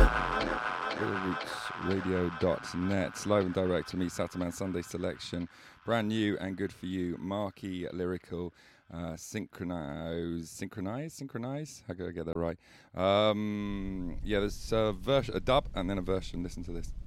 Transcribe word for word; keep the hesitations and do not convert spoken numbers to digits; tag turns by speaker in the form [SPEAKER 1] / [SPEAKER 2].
[SPEAKER 1] radio dot net, live and direct to me, Satterman Sunday Selection, brand new and good for you, Marky Lyrical, uh, synchronize, synchronize, synchronize, how could I get that right? Um, yeah, there's a version, a dub, and then a version, listen to this.